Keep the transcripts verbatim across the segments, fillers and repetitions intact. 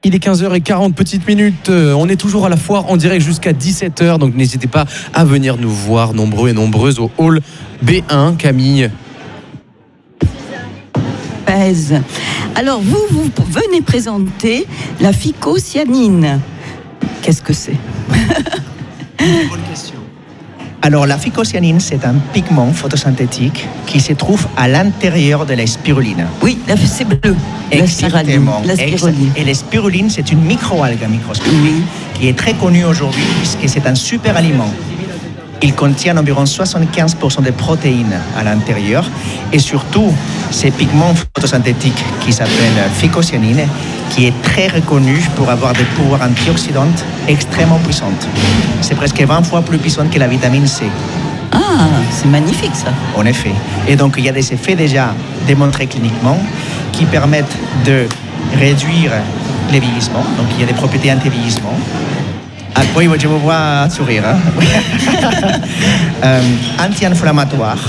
Il est quinze heures quarante petites minutes. On est toujours à la foire en direct jusqu'à dix-sept heures. Donc n'hésitez pas à venir nous voir nombreux et nombreuses au hall B un. Camille. Alors vous, vous venez présenter la phycocyanine. Qu'est-ce que c'est? Bonne question. Alors la phycocyanine, c'est un pigment photosynthétique qui se trouve à l'intérieur de la spiruline. Oui, c'est bleu. Exactement. La spiruline. Et la spiruline, c'est une microalgue microscopique oui. qui est très connue aujourd'hui puisque c'est un super aliment. Il contient environ soixante-quinze pour cent de protéines à l'intérieur et surtout ces pigments photosynthétiques qui s'appellent phycocyanine, qui est très reconnu pour avoir des pouvoirs antioxydants extrêmement puissants. C'est presque vingt fois plus puissant que la vitamine C. Ah, c'est magnifique ça. En effet. Et donc il y a des effets déjà démontrés cliniquement qui permettent de réduire le vieillissement. Donc il y a des propriétés anti-vieillissement. Ah, oui, je vous vois sourire. Hein. euh, anti-inflammatoire.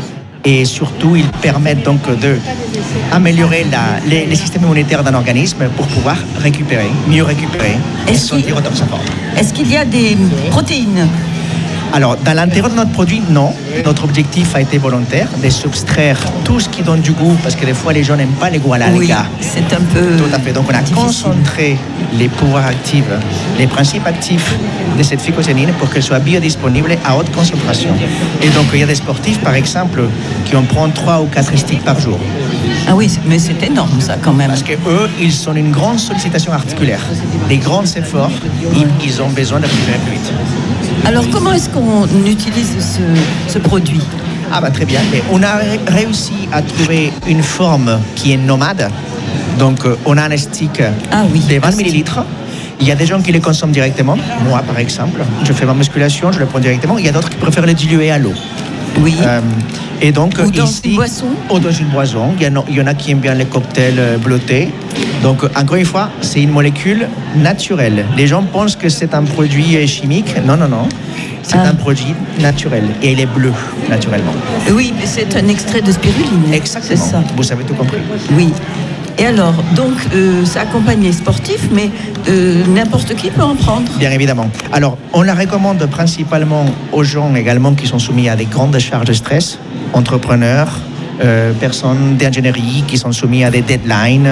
Et surtout, ils permettent donc d'améliorer les, les systèmes immunitaires d'un organisme pour pouvoir récupérer, mieux récupérer et se sentir au top de sa forme. Est-ce qu'il y a des protéines ? Alors, dans l'intérieur de notre produit, non. Notre objectif a été volontaire, de subtraire tout ce qui donne du goût, parce que des fois, les gens n'aiment pas les goûts à l'alga. Oui, c'est un peu Tout à fait. Donc, on a difficile. concentré les pouvoirs actifs, les principes actifs de cette phycocyanine pour qu'elle soit biodisponible à haute concentration. Et donc, il y a des sportifs, par exemple, qui en prennent trois ou quatre sticks par jour. Ah oui, mais c'est énorme, ça, quand même. Parce qu'eux, ils ont une grande sollicitation articulaire. Des grands efforts, ils ont besoin de récupérer plus vite. Alors, comment est-ce qu'on utilise ce, ce produit ? Ah bah très bien. Et on a réussi à trouver une forme qui est nomade. Donc, euh, on a un stick ah, oui, de vingt millilitres. Il y a des gens qui les consomment directement. Moi, par exemple, je fais ma musculation, je le prends directement. Il y a d'autres qui préfèrent le diluer à l'eau. Oui. Euh, et donc, ou dans ici, une boisson. Ou dans une boisson. Il y, en a, il y en a qui aiment bien les cocktails bleutés. Donc, encore une fois, c'est une molécule naturelle. Les gens pensent que c'est un produit chimique. Non, non, non. C'est ah. un produit naturel. Et il est bleu, naturellement. Oui, mais c'est un extrait de spiruline. Exactement. C'est ça. Vous avez tout compris. Oui. Et alors, donc, euh, ça accompagne les sportifs, mais euh, n'importe qui peut en prendre. Bien évidemment. Alors, on la recommande principalement aux gens également qui sont soumis à des grandes charges de stress, entrepreneurs, euh, personnes d'ingénierie qui sont soumis à des deadlines,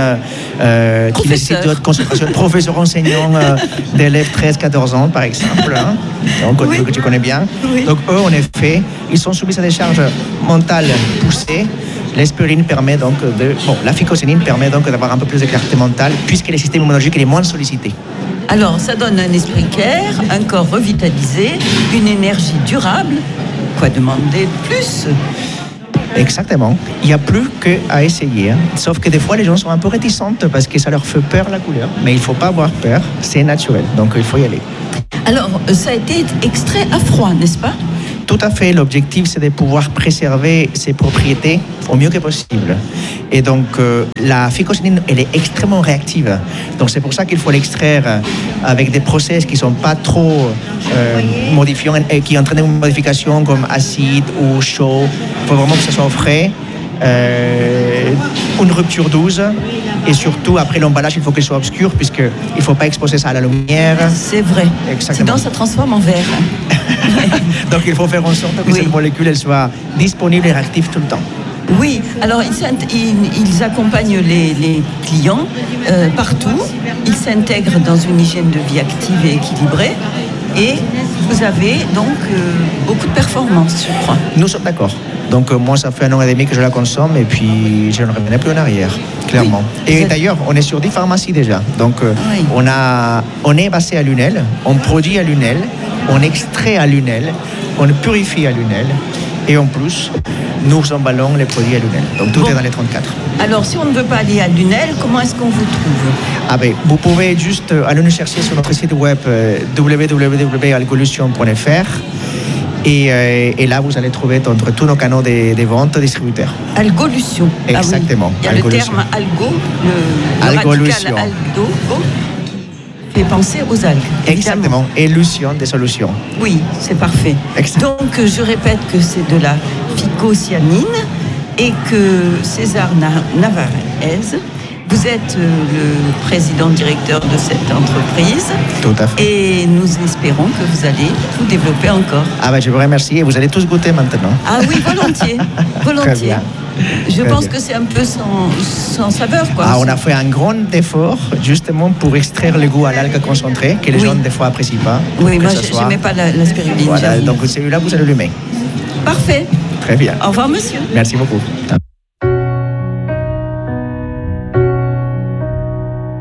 euh, qui nécessitent de concentration, professeurs enseignants euh, d'élèves treize à quatorze ans, par exemple, hein, donc, oui. que tu connais bien. Oui. Donc, eux, en effet, ils sont soumis à des charges mentales poussées. L'espiruline permet donc de... Bon, la phycocyanine permet donc d'avoir un peu plus de clarté mentale puisque le système immunologique est moins sollicité. Alors, ça donne un esprit clair, un corps revitalisé, une énergie durable. Quoi demander de plus ? Exactement. Il n'y a plus qu'à essayer. Hein. Sauf que des fois, les gens sont un peu réticentes parce que ça leur fait peur la couleur. Mais il ne faut pas avoir peur, c'est naturel. Donc, il faut y aller. Alors, ça a été extrait à froid, n'est-ce pas ? Tout à fait. L'objectif, c'est de pouvoir préserver ses propriétés au mieux que possible. Et donc, euh, la phycocyanine, elle est extrêmement réactive. Donc, c'est pour ça qu'il faut l'extraire avec des process qui ne sont pas trop euh, modifiants et qui entraînent une modification comme acide ou chaud. Il faut vraiment que ce soit au frais. Euh, une rupture douce et surtout après l'emballage il faut qu'il soit obscur puisqu'il ne faut pas exposer ça à la lumière. C'est vrai. Exactement. Sinon ça transforme en verre. Donc il faut faire en sorte que oui. cette molécule elle soit disponible et réactive tout le temps. Oui, alors ils, ils, ils accompagnent les, les clients euh, partout, ils s'intègrent dans une hygiène de vie active et équilibrée et vous avez donc euh, beaucoup de performances, je crois. Nous sommes d'accord. Donc euh, moi, ça fait un an et demi que je la consomme et puis je ne revenais plus en arrière, clairement. Oui. Et d'ailleurs, on est sur dix pharmacies déjà. Donc euh, oui. on, a, on est passé à Lunel, on produit à Lunel, on extrait à Lunel, on purifie à Lunel et en plus, nous emballons les produits à Lunel. Donc tout bon. est dans les trente-quatre. Alors si on ne veut pas aller à Lunel, comment est-ce qu'on vous trouve ? Ah ben, vous pouvez juste aller nous chercher sur notre site web euh, w w w point algolution point f r. Et, euh, et là, vous allez trouver entre tous nos canaux de, de vente distributeurs. Algolution. Exactement. Ah oui. Il y a Algolution. le terme algo, le, le radical algo, fait penser aux algues. Exactement. Élution des solutions. Oui, c'est parfait. Exactement. Donc, je répète que c'est de la phycocyanine et que César Navarrez Vous êtes euh, le président directeur de cette entreprise. Tout à fait. Et nous espérons que vous allez tout développer encore. Ah ben, je vous remercie et vous allez tous goûter maintenant. Ah oui, volontiers. volontiers. Très bien. Je Très pense bien. que c'est un peu sans, sans saveur. Quoi. Ah, on a fait un grand effort justement pour extraire le goût à l'algue concentré que les Oui. gens des fois apprécient pas. Oui, Que moi ça je soit- n'aimais pas la, la spiruline. Voilà, j'avoue. donc celui-là vous allez l'aimer. Parfait. Très bien. Au revoir monsieur. Merci beaucoup.